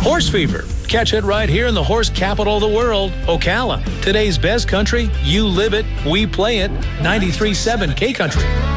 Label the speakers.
Speaker 1: Horse Fever. Catch it right here in the horse capital of the world, Ocala. Today's best country, you live it, we play it. 93.7 K Country.